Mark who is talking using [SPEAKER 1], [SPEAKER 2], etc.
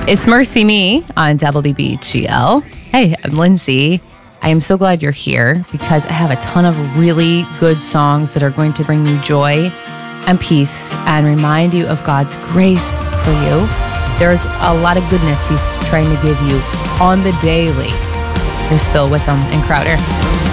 [SPEAKER 1] It's Mercy Me on WBGL. Hey, I'm Lindsay. I am so glad you're here because I have a ton of really good songs that are going to bring you joy and peace and remind you of God's grace for you. There's a lot of goodness He's trying to give you on the daily. Here's Phil Wickham and Crowder.